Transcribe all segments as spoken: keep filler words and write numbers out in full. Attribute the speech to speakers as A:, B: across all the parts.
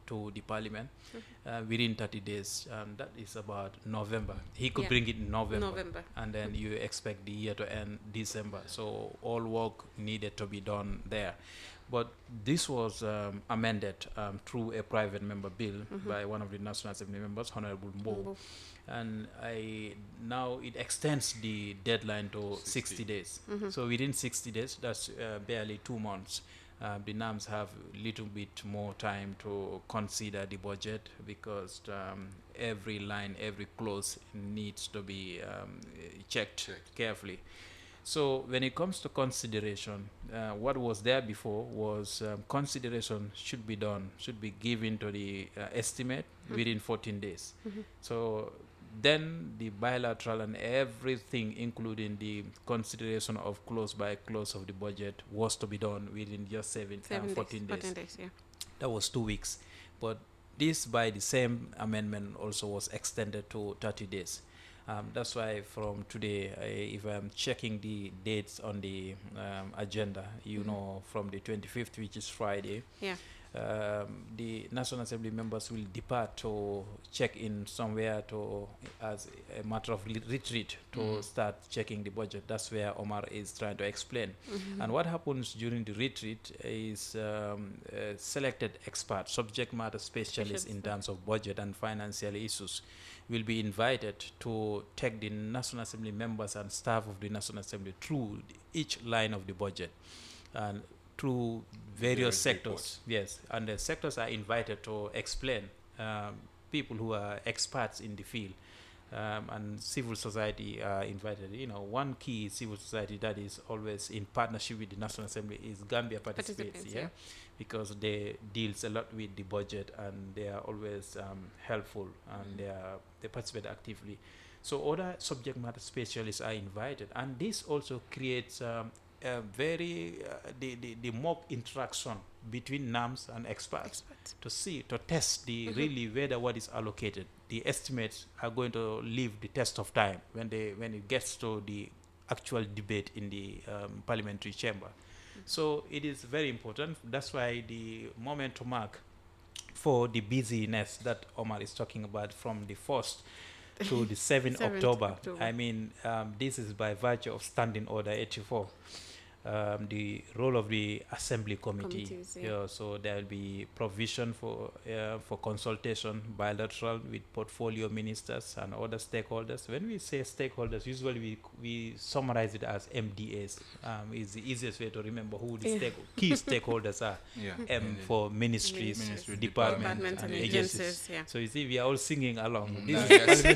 A: to the parliament uh, within thirty days. Um, that is about November. He could
B: Yeah.
A: bring it in November,
B: November.
A: and then you expect the year to end December. So all work needed to be done there. But this was um, amended um, through a private member bill by one of the National Assembly members, Honorable Mbow.
B: Mbow.
A: And I now it extends the deadline to
C: sixty.
A: sixty days. So within sixty days, that's uh, barely two months. Uh, the N A Ms have a little bit more time to consider the budget because um, every line, every clause needs to be um, checked,
C: Checked.
A: carefully. So when it comes to consideration, uh, what was there before was um, consideration should be done, should be given to the uh, estimate within fourteen days. So then the bilateral and everything, including the consideration of clause by clause of the budget, was to be done within just seven,
B: Seven
A: uh,
B: days.
A: fourteen days.
B: fourteen days, yeah.
A: That was two weeks. But this, by the same amendment, also was extended to thirty days. Um, that's why from today, I, if I'm checking the dates on the um, agenda, you know, from the twenty-fifth, which is Friday,
B: Yeah.
A: um, the National Assembly members will depart to check in somewhere to, as a matter of li- retreat, to
C: Mhm.
A: start checking the budget. That's where Omar is trying to explain. And what happens during the retreat is um, uh, selected experts, subject matter specialists in terms of budget and financial issues, will be invited to take the National Assembly members and staff of the National Assembly through each line of the budget and through various
C: Various
A: sectors.
C: reports.
A: Yes, and the sectors are invited to explain. Um, people who are experts in the field. Um, and civil society are invited. You know, one key civil society that is always in partnership with the National Assembly is Gambia Participates,
B: Participates,
A: yeah?
B: yeah.
A: Because they deals a lot with the budget and they are always um, helpful and they are they participate actively. So other subject matter specialists are invited, and this also creates um, a very uh, the, the the mock interaction between N A Ms and experts
B: Experts.
A: to see to test the really whether what is allocated. The estimates are going to leave the test of time when they when it gets to the actual debate in the um, parliamentary chamber. So it is very important. That's why the moment to mark for the busyness that Omar is talking about from the first to the seventh
B: seventh
A: October.
B: October.
A: I mean, um, this is by virtue of Standing Order eighty-four. Um, the role of the assembly committee.
B: Committees, yeah.
A: So there will be provision for uh, for consultation bilateral with portfolio ministers and other stakeholders. When we say stakeholders, usually we we summarize it as M D As. Um, is the easiest way to remember who the
B: Yeah.
A: stake, key stakeholders are.
C: Yeah.
A: M
C: Indeed.
A: for ministries,
B: Ministries,
A: departments,
B: departments
A: and
B: and
A: agencies.
B: agencies, yeah.
A: So you see, we are all singing along.
C: Mm,
A: This
C: nah,
A: is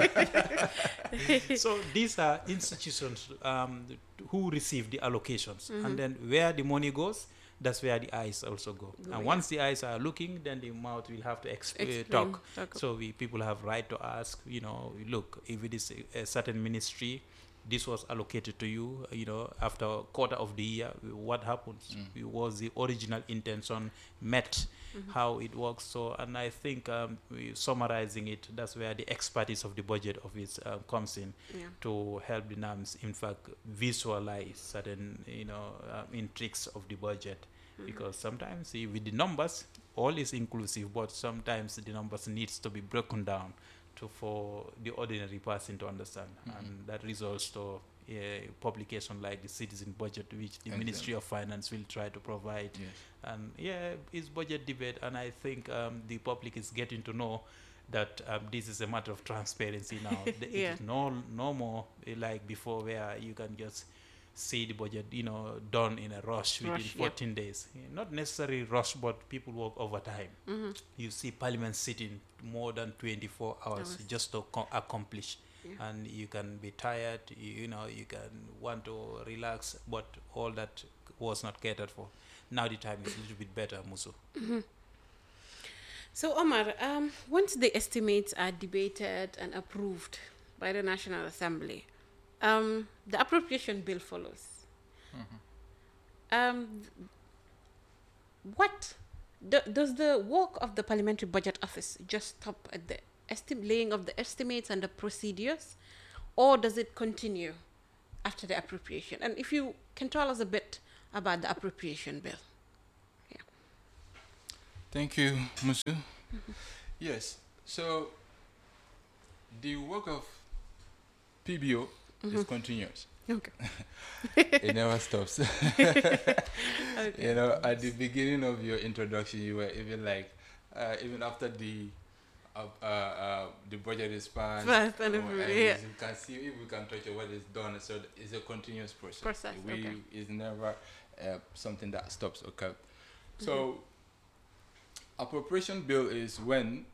C: yes.
A: so these are institutions um, who receive the allocations,
B: Mm-hmm.
A: and then where the money goes, that's where the eyes also go.
B: Go,
A: And
B: yeah.
A: once the eyes are looking, then the mouth will have to exp- uh,
B: Explain,
A: talk.
B: talk.
A: So we people have right to ask. You know, look, if it is a, a certain ministry, this was allocated to you. You know, after a quarter of the year, what happens?
C: Mm.
A: Was the original intention met? How it works? So, and I think um, we summarizing it, that's where the expertise of the budget office uh, comes in
B: Yeah.
A: to help the N A Ms, in fact, visualize certain, you know, um, intrigues of the budget. Because sometimes see, with the numbers, all is inclusive, but sometimes the numbers needs to be broken down to for the ordinary person to understand, and that results to a publication like the Citizen Budget, which the
C: Exactly.
A: Ministry of Finance will try to provide.
C: Yes.
A: And yeah, it's budget debate, and I think um, the public is getting to know that um, this is a matter of transparency now. The-
B: Yeah.
A: It is no no more uh, like before, where you can just see the budget, you know, done in a rush within
B: Rush, yeah.
A: fourteen days. Not necessarily rush, but people work overtime.
B: Mm-hmm.
A: You see Parliament sitting more than twenty-four hours
B: Hours.
A: just to co- accomplish.
B: Yeah.
A: And you can be tired, you, you know, you can want to relax, but all that was not catered for. Now the time is a little bit better, Musu.
B: So, Omar, um, once the estimates are debated and approved by the National Assembly, um, the appropriation bill follows. Um, what do, does the work of the Parliamentary Budget Office just stop at the estim- laying of the estimates and the procedures, or does it continue after the appropriation? And if you can tell us a bit about the appropriation bill.
C: Thank you, Musu. Yes. So the work of P B O is continuous.
B: Okay.
C: It never stops.
B: Okay.
C: You know, at the beginning of your introduction, you were even like, uh, even after the uh, uh, uh, the budget is passed,
B: Passed and
C: or-
B: everything,
C: and
B: yeah.
C: you can see if we can touch on what is done. So it's a continuous process.
B: Process,
C: We
B: okay.
C: It's never uh, something that stops. Okay. So appropriation bill is when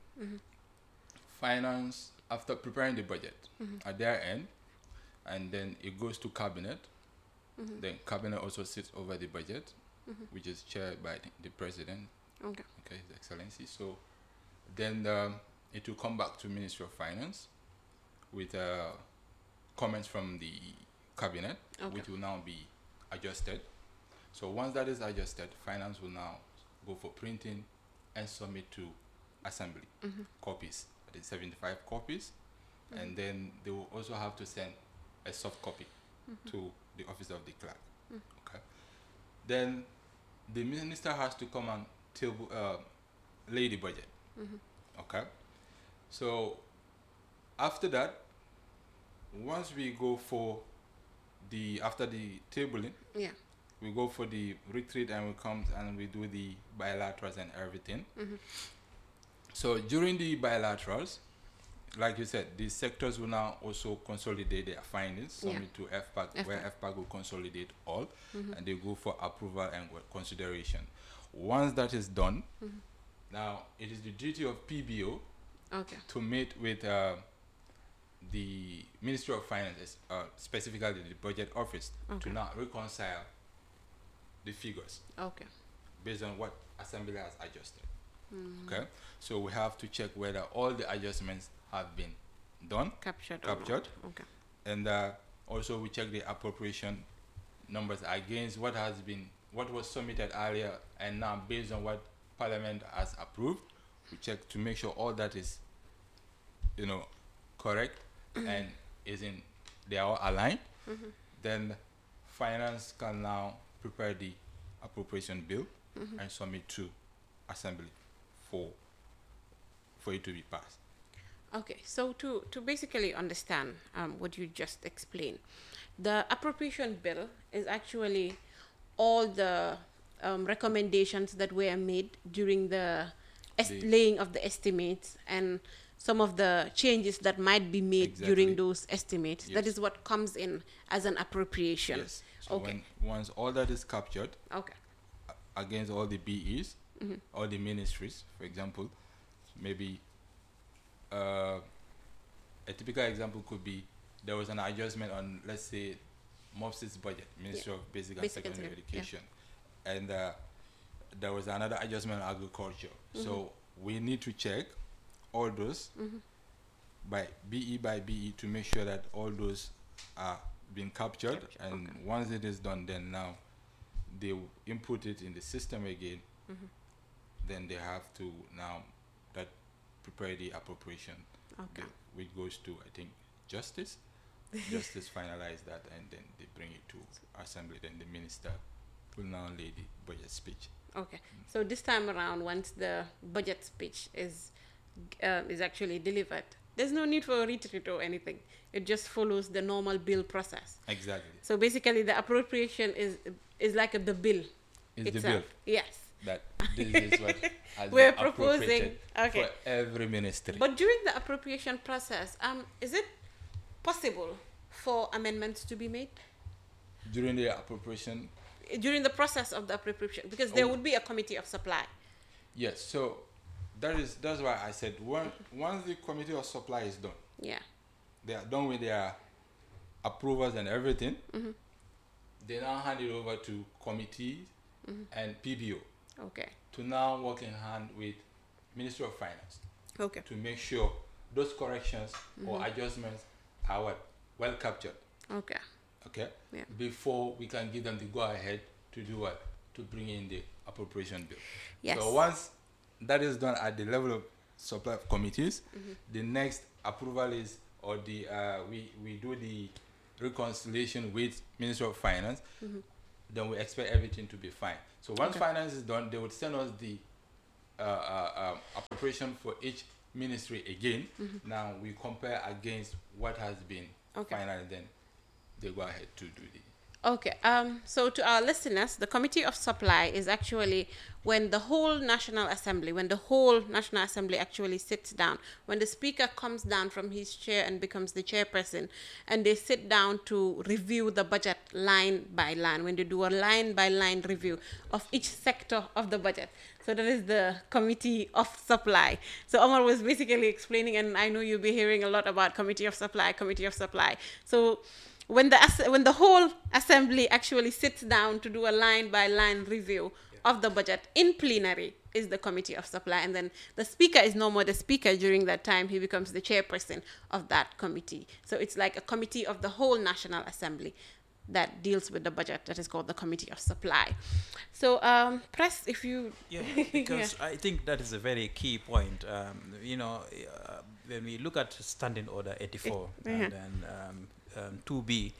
C: finance, after preparing the budget at their end, and then it goes to cabinet. Then cabinet also sits over the budget, which is chaired by the- the president,
B: Okay.
C: okay, His Excellency. So then um, it will come back to Ministry of Finance with uh, comments from the cabinet,
B: Okay.
C: which will now be adjusted. So once that is adjusted, finance will now go for printing and submit to assembly copies. That is seventy-five copies, and then they will also have to send a soft copy to the office of the clerk. Okay. Then the minister has to come and table, uh, lay the budget. Okay. So after that, once we go for the after the tabling,
B: Yeah.
C: we go for the retreat and we come and we do the bilaterals and everything. So during the bilaterals, like you said, the sectors will now also consolidate their findings,
B: Yeah.
C: submit to F PAC, where
B: F PAC.
C: F PAC will consolidate all, and they go for approval and consideration. Once that is done, now it is the duty of P B O
B: Okay.
C: to meet with uh, the Ministry of Finance, uh, specifically the Budget Office,
B: Okay.
C: to now reconcile the figures
B: Okay.
C: based on what Assembly has adjusted. Okay, so we have to check whether all the adjustments have been done,
B: Captured. or
C: captured,
B: not. Okay.
C: and uh, also we check the appropriation numbers against what has been, what was submitted earlier, and now based on what Parliament has approved, we check to make sure all that is, you know, correct and is in, they are all aligned. Then finance can now prepare the appropriation bill and submit to assembly for for it to be passed.
B: Okay, so to, to basically understand um, what you just explained, the appropriation bill is actually all the um, recommendations that were made during the est-
C: The-
B: laying of the estimates and some of the changes that might be made
C: Exactly.
B: during those estimates. That
C: Yes.
B: is what comes in as an appropriation.
C: Yes. So
B: Okay.
C: when once all that is captured
B: Okay.
C: a- against all the B Es, all the ministries, for example, maybe uh, a typical example could be there was an adjustment on, let's say, MOPSI's budget, Ministry of Basic and
B: Basic and
C: Secondary
B: Secondary, yeah.
C: Education, and uh, there was another adjustment on agriculture. So we need to check all those by B E by B E to make sure that all those are being captured,
B: Captured,
C: and
B: okay.
C: once it is done, then now they will input it in the system again. Then they have to now that prepare the appropriation
B: Okay.
C: bill, which goes to, I think, justice. Justice finalize that, and then they bring it to assembly. Then the minister will now lay the budget speech.
B: Okay. So this time around, once the budget speech is uh, is actually delivered, there's no need for a retreat or anything. It just follows the normal bill process.
C: Exactly.
B: So basically, the appropriation is is like a, the bill
C: Is the
B: itself.
C: bill
B: Yes.
C: that this is what has
B: We're
C: been
B: proposing-
C: appropriated
B: okay.
C: for every ministry.
B: But during the appropriation process, um, is it possible for amendments to be made
C: During the appropriation,
B: during the process of the appropriation? Because there
C: Oh.
B: would be a committee of supply.
C: yes. So that is that's why I said one, once the committee of supply is done,
B: Yeah.
C: they are done with their approvals and everything. They now hand it over to committees and P B O
B: Okay.
C: to now work in hand with Ministry of Finance
B: Okay.
C: to make sure those corrections or adjustments are what? Well captured.
B: Okay.
C: Okay.
B: Yeah.
C: Before we can give them the go ahead to do what? To bring in the appropriation bill.
B: Yes.
C: So once that is done at the level of supply committees, the next approval is, or the uh, we we do the reconciliation with Ministry of Finance. Then we expect everything to be fine. So once
B: Okay.
C: finance is done, they would send us the uh, uh, um, appropriation for each ministry again. Now we compare against what has been
B: Okay.
C: final, then they go ahead to do the.
B: Okay, um, so to our listeners, the Committee of Supply is actually when the whole National Assembly, when the whole National Assembly actually sits down, when the Speaker comes down from his chair and becomes the chairperson, and they sit down to review the budget line by line, when they do a line by line review of each sector of the budget. So that is the Committee of Supply. So Omar was basically explaining, and I know you'll be hearing a lot about Committee of Supply, Committee of Supply. So when the as- when the whole assembly actually sits down to do a line by line review yeah. of the budget in plenary is the Committee of Supply, and then the speaker is no more the speaker during that time. He becomes the chairperson of that committee. So it's like a committee of the whole National Assembly that deals with the budget, that is called the Committee of Supply. So um press if you
A: Yeah, because yeah. I think that is a very key point. Um, you know, uh, when we look at Standing Order eighty-four
B: Yeah.
A: and then um, um, two B,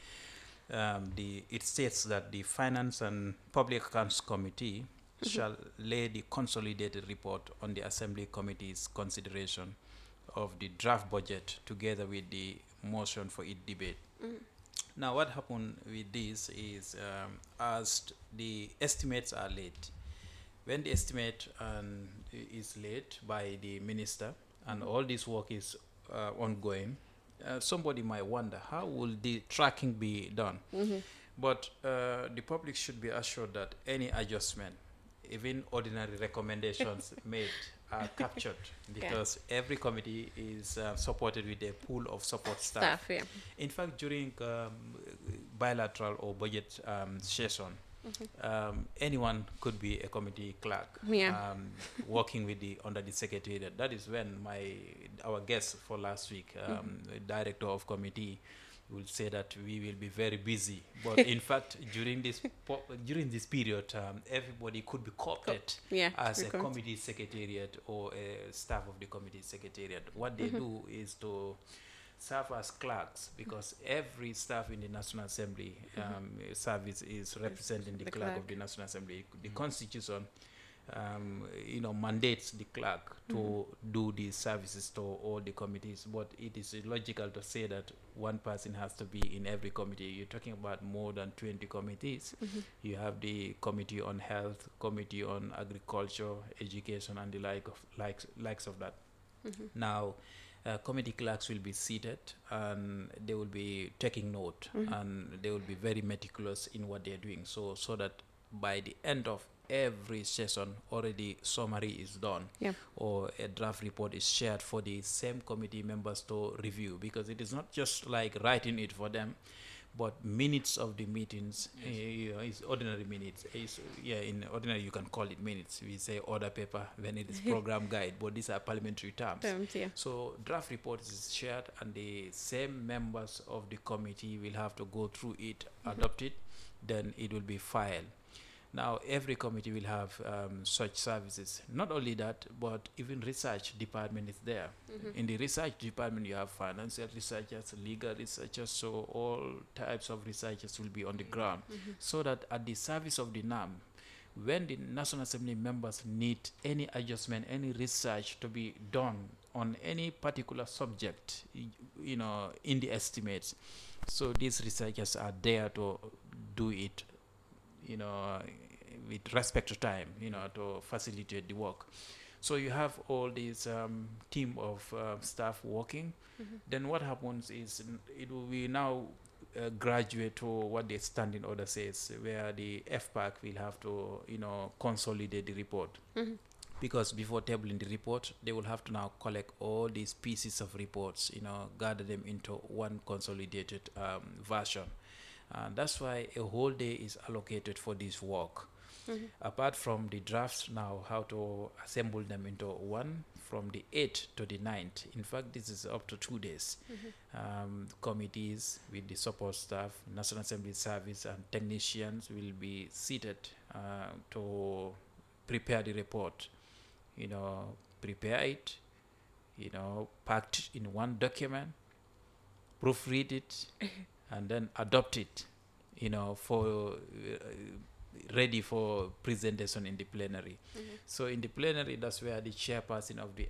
A: um, the it states that the Finance and Public Accounts Committee mm-hmm. shall lay the consolidated report on the Assembly Committee's consideration of the draft budget together with the motion for its debate. Mm-hmm. Now, what happened with this is, um, as the estimates are late, when the estimate um, is late by the minister and all this work is uh, ongoing, uh, somebody might wonder, how will the tracking be done? Mm-hmm. But uh, the public should be assured that any adjustment, even ordinary recommendations made, are captured, because yeah. every committee is uh, supported with a pool of support staff.
B: staff yeah.
A: In fact, during um, bilateral or budget um, session, mm-hmm. um, anyone could be a committee clerk
B: yeah. um,
A: working with the under the secretariat. That is when my our guest for last week, um, mm-hmm. the director of committee, will say that we will be very busy. But in fact, during this po- during this period, um, everybody could be co-opted
B: yeah,
A: as a committee secretariat or a staff of the committee secretariat. What they mm-hmm. do is to serve as clerks, because every staff in the National Assembly um, mm-hmm. service is representing the, the clerk, clerk of the National Assembly. The mm-hmm. Constitution Um, you know, mandates the clerk to mm-hmm. do these services to all the committees, but it is illogical to say that one person has to be in every committee. You're talking about more than twenty committees. Mm-hmm. You have the Committee on Health, Committee on Agriculture, Education, and the like of likes likes of that. Mm-hmm. Now, uh, committee clerks will be seated and they will be taking note, mm-hmm. and they will be very meticulous in what they're doing, so so that by the end of every session already summary is done, yeah. or a draft report is shared for the same committee members to review, because it is not just like writing it for them, but minutes of the meetings. Yes. uh, you know, it's ordinary minutes. It's, yeah, in ordinary you can call it minutes. We say order paper when it is program guide, but these are parliamentary terms.
B: terms yeah.
A: So draft report is shared, and the same members of the committee will have to go through it, mm-hmm. adopt it, then it will be filed. Now, every committee will have um, such services. Not only that, but even research department is there. Mm-hmm. In the research department, you have financial researchers, legal researchers, so all types of researchers will be on the ground. Mm-hmm. So that at the service of the N A M, when the National Assembly members need any adjustment, any research to be done on any particular subject, you know, in the estimates, so these researchers are there to do it, you know, with respect to time, you know, to facilitate the work. So you have all these um, team of uh, staff working. Mm-hmm. Then what happens is it will be now uh, graduate to what the standing order says, where the F PAC will have to, you know, consolidate the report. Mm-hmm. Because before tabling the report, they will have to now collect all these pieces of reports, you know, gather them into one consolidated um, version. And that's why a whole day is allocated for this work. Mm-hmm. Apart from the drafts now, how to assemble them into one from the eighth to the ninth. In fact, this is up to two days. Mm-hmm. Um, committees with the support staff, National Assembly service, and technicians will be seated uh, to prepare the report. You know, prepare it, you know, packed in one document, proofread it, and then adopt it, you know, for uh, ready for presentation in the plenary. So in the plenary, that's where the chairperson of the